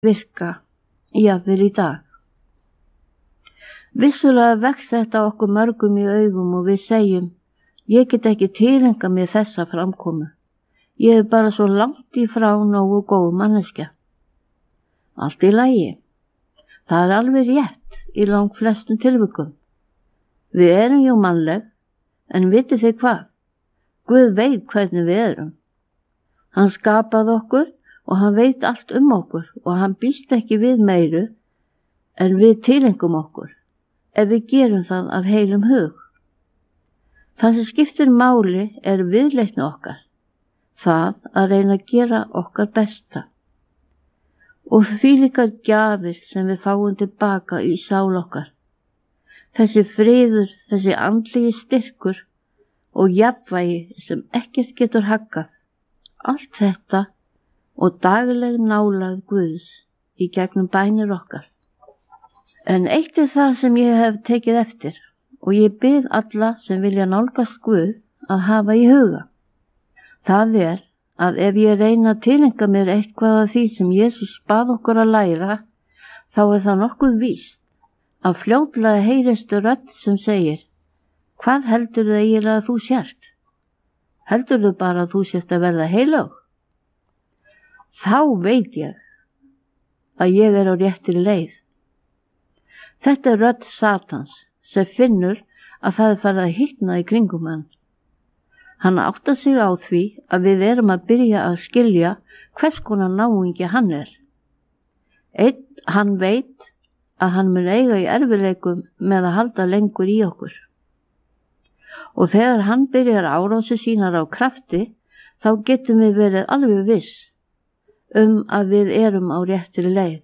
virka, jafnvel í dag. Vissulega vex þetta okkur mörgum í augum og við segjum, ég get ekki tileinkað mér þessa framkomu. Ég er bara svo langt í frá nógu góð manneskja. Allt í lagi. Það er alveg rétt í langflestum tilvikum. Við erum jú mannleg, en vitið þið hvað? Guð veit hvernig við erum. Hann skapaði okkur og hann veit allt um okkur og hann býst ekki við meiru en við tileinkum okkur, ef við gerum það af heilum hug. Það sem skiptir máli er viðleitni okkar, það að reyna að gera okkar besta. Og þvílíkar gjafir sem við fáum tilbaka í sál okkar. Þessi friður, þessi andlegi styrkur og jafnvægi sem ekkert getur haggað. Allt þetta og dagleg nálægð Guðs í gegnum bænir okkar. En eitt er það sem ég hef tekið eftir og ég bið alla sem vilja nálgast Guð að hafa í huga. Það er að ef ég reyna að tileinka mér eitthvað af því sem Jesús bað okkur að læra, þá er það nokkuð víst að fljótlega heyrist rödd sem segir, hvað heldurðu eiginlega að þú sért? Heldurðu bara að þú sért að verða heilög? Þá veit ég að ég er á réttri leið. Þetta er rödd Satans sem finnur að það er farið að hitna í kringum hann. Hann áttar sig á því að við erum að byrja að skilja hvers konar náungi hann er. Hann veit að hann mun eiga í erfiðleikum með að halda lengur í okkur. Og þegar hann byrjar árási sínar á krafti, þá getum við verið alveg viss að við erum á réttri leið.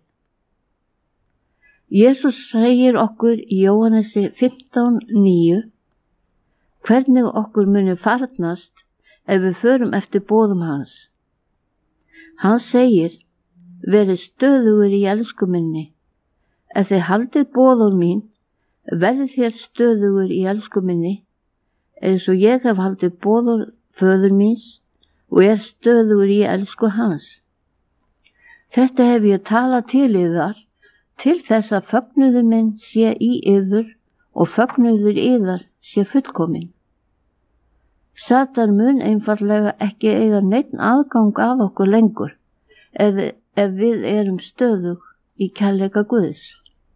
Jesús segir okkur í Jóhannesi 15:9 hvernig okkur muni farnast ef við förum eftir boðum hans. Hann segir, verið stöðugur í elsku minni. Ef þið haldið boðum mín, verðið þér stöðugur í elsku minni, eins og ég hef haldið boðum föður míns og er stöðugur í elsku hans. Þetta hef ég talað til yðar, til þess að fögnuður minn sé í yður og fögnuður yðar sé fullkominn. Satan mun einfaldlega ekki eiga neinn aðgang að okkur lengur, ef við erum stöðug í kærleika Guðs.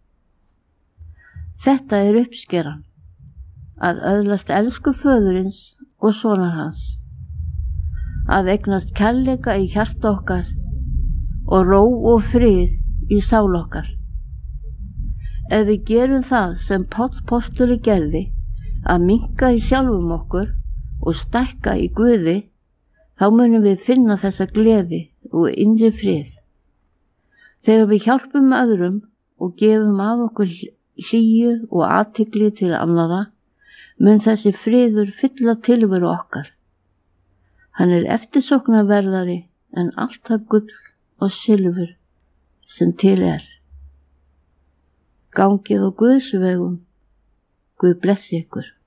Þetta er uppskeran, að öðlast elsku föðurins og sonar hans, að eignast kærleika í hjarta okkar og ró og frið í sál okkar. Ef við gerum það sem Páll postuli gerði, að minnka í sjálfum okkur og stækka í Guði, þá munum við finna þessa gleði og innri frið. Þegar við hjálpum öðrum og gefum að okkur hlýju og athygli til annarra, mun þessi friður fylla tilveru okkar. Hann er eftirsóknarverðari en allt það gull og silfur sem til er. Gangið á Guðs vegum. Guð blessi ykkur.